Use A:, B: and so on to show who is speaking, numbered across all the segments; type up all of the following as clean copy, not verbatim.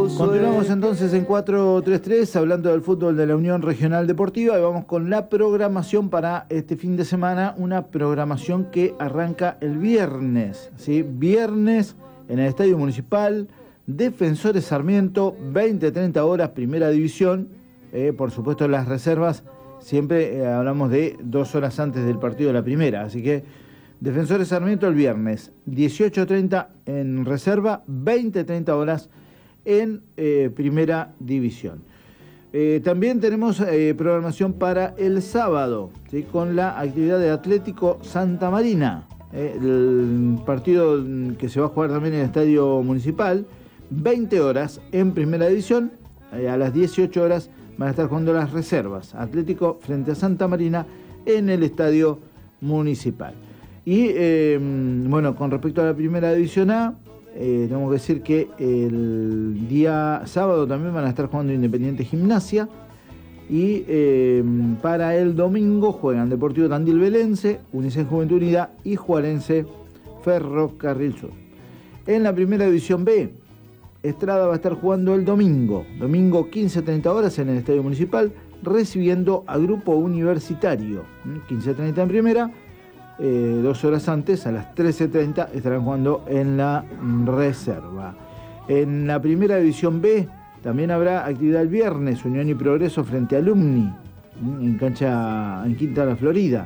A: Continuamos entonces en 433 hablando del fútbol de la Unión Regional Deportiva y vamos con la programación para este fin de semana, una programación que arranca el viernes, ¿sí? Viernes en el Estadio Municipal, Defensores Sarmiento, 20-30 horas, Primera División, por supuesto las reservas, siempre hablamos de 2 horas antes del partido de la primera, así que Defensores Sarmiento el viernes, 18:30 en reserva, 20-30 horas en Primera División. También tenemos programación para el sábado, ¿sí? Con la actividad de Atlético Santa Marina, el partido que se va a jugar también en el Estadio Municipal, 20 horas en Primera División, a las 18 horas van a estar jugando las reservas, Atlético frente a Santa Marina en el Estadio Municipal. Y bueno, con respecto a la Primera División A, tenemos que decir que el día sábado también van a estar jugando Independiente Gimnasia y para el domingo juegan Deportivo Tandil Belense, Unicen Juventud Unida y Juarense Ferrocarril Sur. En la Primera División B, Estrada va a estar jugando el domingo 15:30 horas en el Estadio Municipal, recibiendo a Grupo Universitario, 15:30 en primera. 2 horas antes, a las 13:30, estarán jugando en la reserva. En la Primera División B también habrá actividad el viernes, Unión y Progreso frente a Alumni, en Quinta La Florida.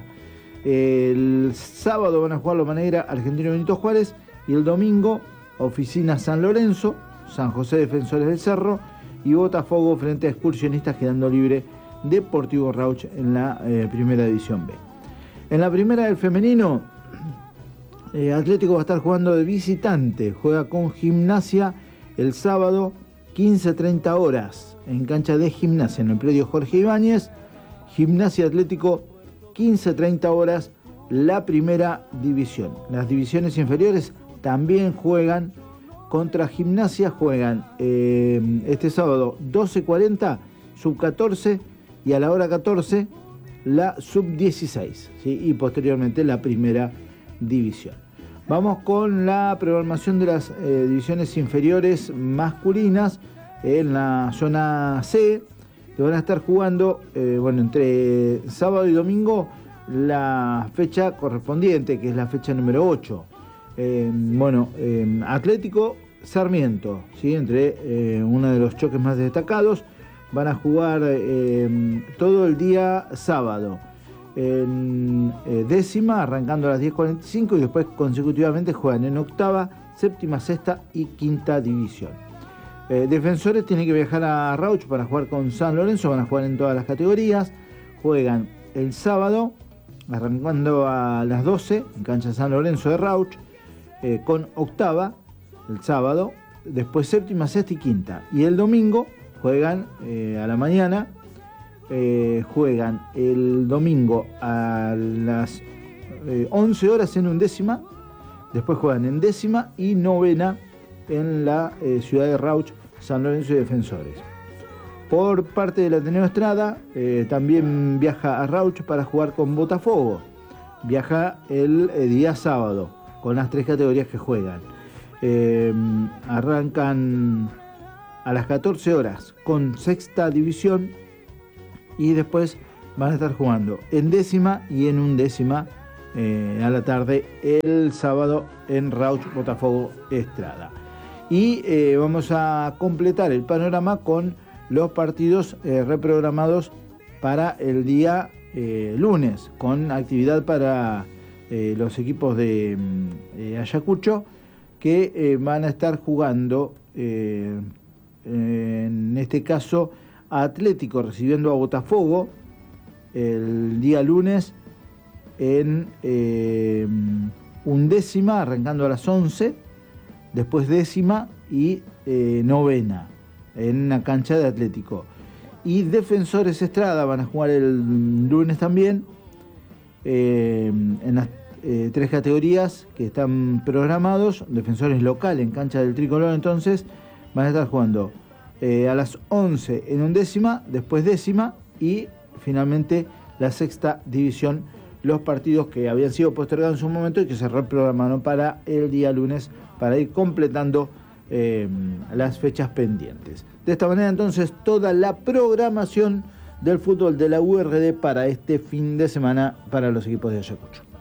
A: El sábado van a jugar Loma Negra, Argentino Benito Juárez, y el domingo Oficina San Lorenzo, San José Defensores del Cerro y Botafogo frente a Excursionistas, quedando libre Deportivo Rauch en la Primera División B. En la primera del femenino, Atlético va a estar jugando de visitante. Juega con Gimnasia el sábado 15:30 horas en cancha de Gimnasia en el predio Jorge Ibáñez. Gimnasia Atlético 15:30 horas, la Primera División. Las divisiones inferiores también juegan contra Gimnasia. Juegan este sábado 12:40, sub-14 y a la hora 14 la sub-16, ¿sí? Y posteriormente la Primera División. Vamos con la programación de las divisiones inferiores masculinas en la zona C, que van a estar jugando, entre sábado y domingo, la fecha correspondiente, que es la fecha número 8. Atlético Sarmiento, ¿sí? Entre uno de los choques más destacados. Van a jugar todo el día sábado en décima, arrancando a las 10:45, y después consecutivamente juegan en octava, séptima, sexta y quinta división. Defensores tienen que viajar a Rauch para jugar con San Lorenzo, van a jugar en todas las categorías. Juegan el sábado, arrancando a las 12, en cancha San Lorenzo de Rauch, con octava el sábado, después séptima, sexta y quinta. Y el domingo juegan a la mañana, juegan el domingo a las 11 horas en undécima, después juegan en décima y novena en la ciudad de Rauch, San Lorenzo y Defensores. Por parte del Ateneo Estrada, también viaja a Rauch para jugar con Botafogo. Viaja el día sábado con las 3 categorías que juegan. Arrancan a las 14 horas con sexta división y después van a estar jugando en décima y en undécima a la tarde el sábado en Rauch, Botafogo, Estrada. Y vamos a completar el panorama con los partidos reprogramados para el día lunes, con actividad para los equipos de Ayacucho, que van a estar jugando en este caso Atlético recibiendo a Botafogo el día lunes en undécima, arrancando a las 11, después décima y novena en una cancha de Atlético. Y Defensores Estrada van a jugar el lunes también en las 3 categorías que están programados. Defensores local en cancha del Tricolor, entonces van a estar jugando a las 11 en undécima, después décima y finalmente la sexta división, los partidos que habían sido postergados en su momento y que se reprogramaron para el día lunes para ir completando las fechas pendientes. De esta manera entonces toda la programación del fútbol de la URD para este fin de semana para los equipos de Ayacucho.